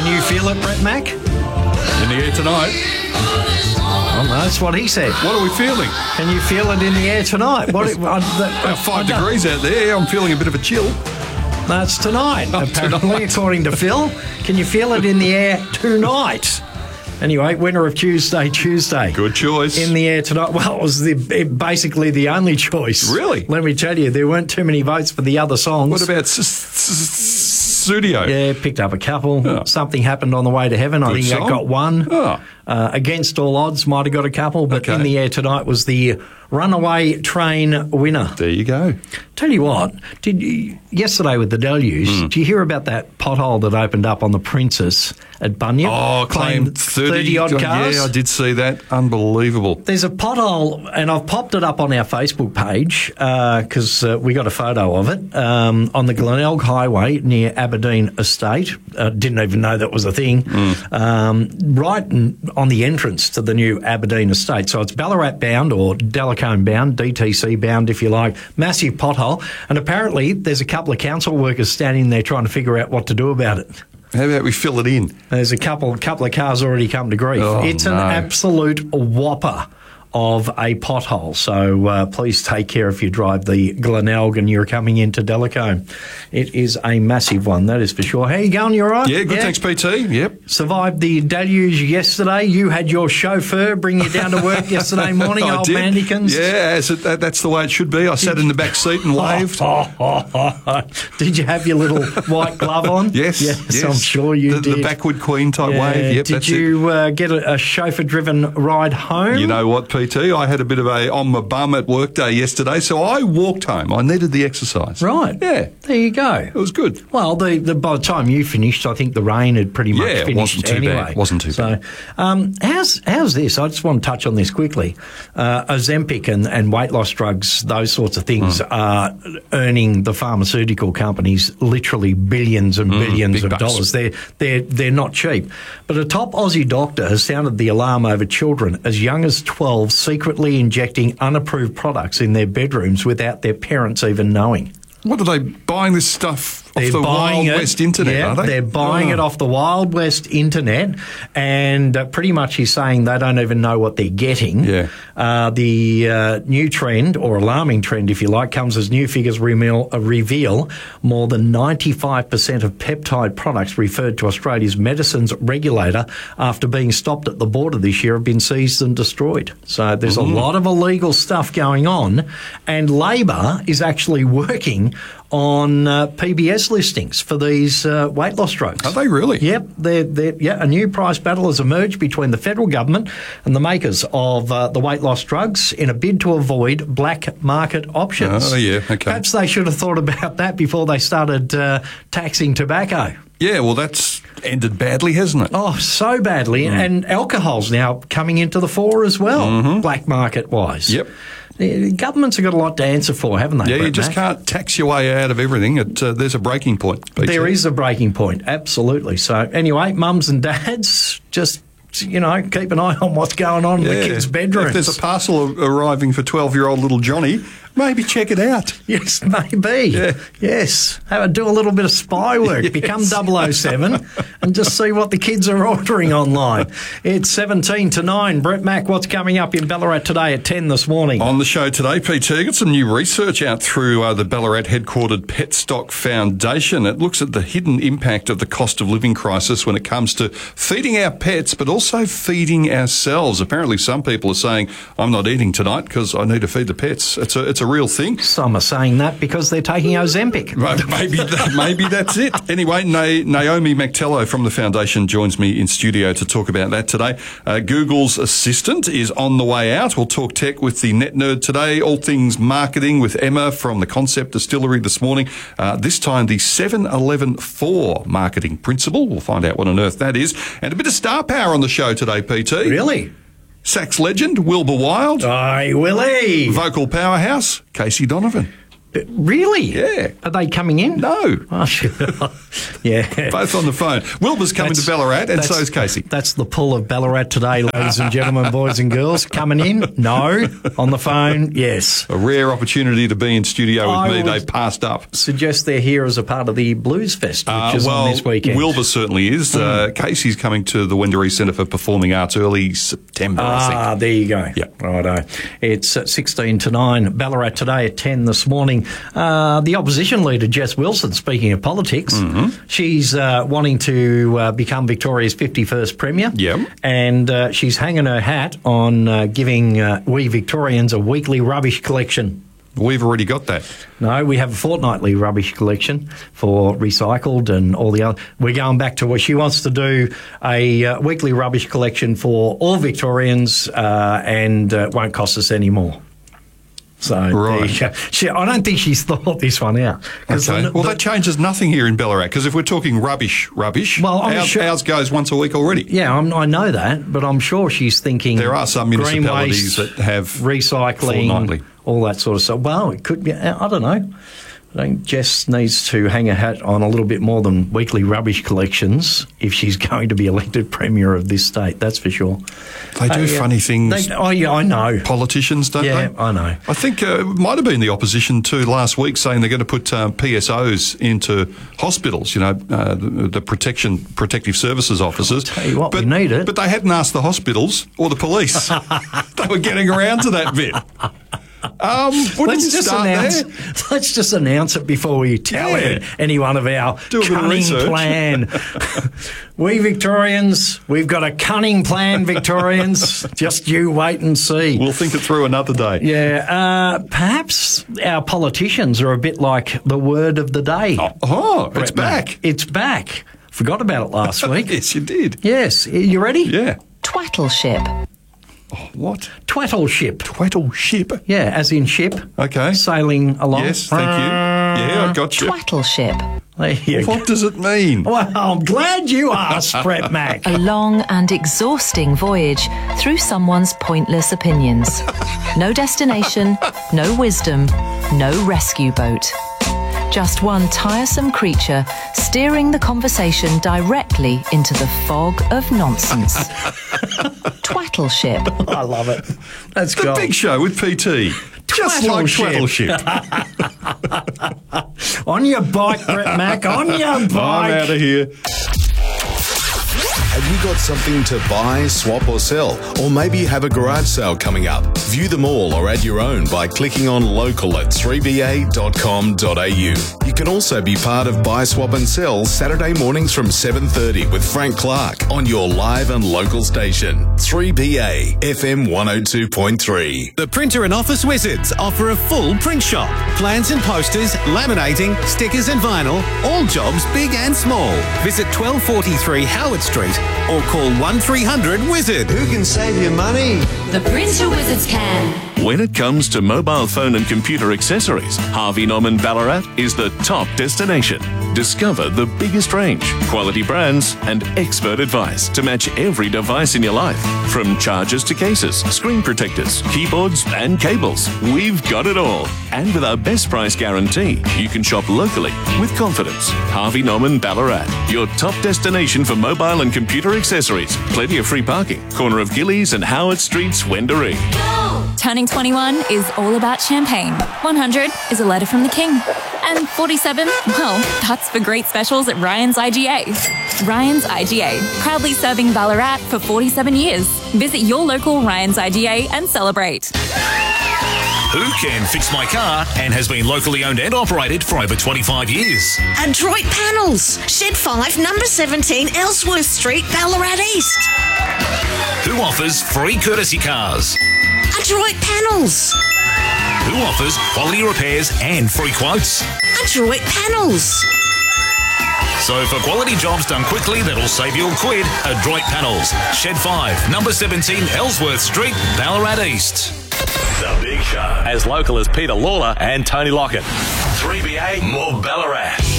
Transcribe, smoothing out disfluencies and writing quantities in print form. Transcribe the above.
you feel it, Brett Mack? In the air tonight. Well, no, that's what he said. What are we feeling? Can you feel it in the air tonight? About 5 degrees out there. I'm feeling a bit of a chill. That's tonight, apparently, tonight. according to Phil. Can you feel it in the air tonight? Anyway, winner of Tuesday. Good choice. In the air tonight. Well, it was basically the only choice. Really? Let me tell you, there weren't too many votes for the other songs. What about Studio? Yeah, picked up a couple. Oh. Something Happened on the Way to Heaven. I Good think song. that got one. Oh. Against All Odds might have got a couple, but Okay. In the Air Tonight was the Runaway Train winner. There you go. Tell you what, yesterday with the deluge, did you hear about that pothole that opened up on the Princess at Bunyip? Oh, claimed 30-odd cars? Yeah, I did see that. Unbelievable. There's a pothole, and I've popped it up on our Facebook page because we got a photo of it on the Glenelg Highway near Aberdeen Estate. Didn't even know that was a thing. Right on the entrance to the new Aberdeen Estate. So it's Ballarat bound or Delacombe bound, DTC bound if you like. Massive pothole. And apparently there's a couple of council workers standing there trying to figure out what to do about it. How about we fill it in? There's a couple of cars already come to grief. Oh, it's an absolute whopper of a pothole. So please take care if you drive the Glenelg and you're coming into Delacombe. It is a massive one, that is for sure. How you going? You all right? Yeah, good. Thanks, PT. Yep. Survived the deluge yesterday. You had your chauffeur bring you down to work yesterday morning, I old did. Mandikins. Yeah, that's the way it should be. I sat in the back seat and waved. Did you have your little white glove on? Yes. I'm sure you did. The backward queen type wave. Yep, did that's you get a chauffeur-driven ride home? You know what, PT? I had a bit of a on my bum at work day yesterday, so I walked home. I needed the exercise. Right. Yeah. There you go. It was good. Well, by the time you finished, I think the rain had pretty much Yeah, it finished wasn't too anyway. bad. Wasn't too bad. How's this? I just want to touch on this quickly. Ozempic and weight loss drugs, those sorts of things, are earning the pharmaceutical companies literally billions and billions of bucks. dollars. They're not cheap. But a top Aussie doctor has sounded the alarm over children as young as 12 secretly injecting unapproved products in their bedrooms without their parents even knowing. What are they buying this stuff off the Wild West internet, are they? They're buying it off the Wild West internet, and pretty much he's saying they don't even know what they're getting. Yeah. The new trend, or alarming trend if you like, comes as new figures reveal more than 95% of peptide products referred to Australia's medicines regulator after being stopped at the border this year have been seized and destroyed. So there's a lot of illegal stuff going on, and Labor is actually working on PBS listings for these weight loss drugs. Are they really? Yep. A new price battle has emerged between the federal government and the makers of the weight loss drugs in a bid to avoid black market options. Oh, yeah, okay. Perhaps they should have thought about that before they started taxing tobacco. Yeah, well, that's ended badly, hasn't it? Oh, so badly. And alcohol's now coming into the fore as well, black market-wise. Yep. The governments have got a lot to answer for, haven't they? Yeah, you Brett just Mack? can't tax your way out of everything. There's a breaking point. PT. There is a breaking point, absolutely. So anyway, mums and dads, just, keep an eye on what's going on in the kids' bedrooms. If there's a parcel arriving for 12-year-old little Johnny, maybe check it out. Yes, maybe. Yeah. Yes. Do a little bit of spy work. Yes. Become 007 and just see what the kids are ordering online. It's 17 to 9. Brett Mack, what's coming up in Ballarat today at 10 this morning? On the show today, PT, got some new research out through the Ballarat headquartered Petstock Foundation. It looks at the hidden impact of the cost of living crisis when it comes to feeding our pets, but also feeding ourselves. Apparently some people are saying, I'm not eating tonight because I need to feed the pets. It's a real thing. Some are saying that because they're taking Ozempic. Right, maybe that's it. Anyway, Naomi McTello from the foundation joins me in studio to talk about that today. Google's Assistant is on the way out. We'll talk tech with the Net Nerd today. All things marketing with Emma from the Concept Distillery this morning. This time the 7-11-4 marketing principle. We'll find out what on earth that is. And a bit of star power on the show today, PT. Really? Sax legend Wilbur Wilde. Aye, Willie. Vocal powerhouse Casey Donovan. Really? Yeah. Are they coming in? No. Oh, sure. Yeah. Both on the phone. Wilbur's coming to Ballarat, and so is Casey. That's the pull of Ballarat today, ladies and gentlemen, boys and girls. Coming in? No. On the phone? Yes. A rare opportunity to be in studio with me. They passed up. Suggest they're here as a part of the Blues Fest, which is on this weekend. Wilbur certainly is. Casey's coming to the Wendouree Centre for Performing Arts early September, I think. Ah, there you go. Yep. Righto. It's at 16 to 9. Ballarat today at 10 this morning. The opposition leader, Jess Wilson, speaking of politics, she's wanting to become Victoria's 51st Premier. Yep. And she's hanging her hat on giving we Victorians a weekly rubbish collection. We've already got that. No, we have a fortnightly rubbish collection for recycled and all the other. We're going back to what she wants to do, a weekly rubbish collection for all Victorians, and it won't cost us any more. So right. I don't think she's thought this one out. Okay. Well, that changes nothing here in Ballarat, because if we're talking rubbish, well, ours goes once a week already. Yeah, I know that, but I'm sure she's thinking there are some municipalities that have recycling, fortnightly, all that sort of stuff. Well, it could be. I don't know. I think Jess needs to hang her hat on a little bit more than weekly rubbish collections if she's going to be elected Premier of this state, that's for sure. They do funny things. I know. Politicians, don't they? Yeah, I know. I think it might have been the opposition too last week saying they're going to put PSOs into hospitals, the protective services officers. I'll tell you what, we need it. But they hadn't asked the hospitals or the police. They were getting around to that bit. Let's just announce it before we tell any one of our cunning plan. We Victorians, we've got a cunning plan, Victorians. Just you wait and see. We'll think it through another day. Yeah, perhaps our politicians are a bit like the word of the day. It's back. It's back. Forgot about it last week. Yes, you did. Yes. You ready? Yeah. Twattleship. What? Twattleship. Twattleship? Yeah, as in ship. Okay. Sailing along. Yes, thank you. Yeah, I got you. Twattleship. What does it mean? Well, I'm glad you asked, Brett Mac. A long and exhausting voyage through someone's pointless opinions. No destination, no wisdom, no rescue boat. Just one tiresome creature steering the conversation directly into the fog of nonsense. Twattleship. I love it. That's The Big Show with PT. Just like Twattleship. On your bike, Brett Mac, on your bike. I'm out of here. Have you got something to buy, swap or sell? Or maybe you have a garage sale coming up. View them all or add your own by clicking on local at 3ba.com.au. You can also be part of Buy, Swap and Sell Saturday mornings from 7:30 with Frank Clark on your live and local station. 3BA FM 102.3. The Printer and Office Wizards offer a full print shop. Plans and posters, laminating, stickers and vinyl, all jobs big and small. Visit 1243 Howard Street or call 1300-WIZARD. Who can save you money? The Printer Wizards can. When it comes to mobile phone and computer accessories, Harvey Norman Ballarat is the top destination. Discover the biggest range, quality brands, and expert advice to match every device in your life. From chargers to cases, screen protectors, keyboards, and cables, we've got it all. And with our best price guarantee, you can shop locally with confidence. Harvey Norman Ballarat, your top destination for mobile and computer accessories. Plenty of free parking. Corner of Gillies and Howard Streets, Wendouree. Turning 21 is all about champagne. 100 is a letter from the king. And 47, well, that's for great specials at Ryan's IGA. Ryan's IGA, proudly serving Ballarat for 47 years. Visit your local Ryan's IGA and celebrate. Who can fix my car and has been locally owned and operated for over 25 years? Adroit Panels, Shed 5, number 17, Ellsworth Street, Ballarat East. Who offers free courtesy cars? Adroit Panels. Who offers quality repairs and free quotes? Adroit Panels. So for quality jobs done quickly that'll save you a quid, Adroit Panels, Shed 5, number 17, Ellsworth Street, Ballarat East. The Big Show. As local as Peter Lawler and Tony Lockett. 3BA, more Ballarat.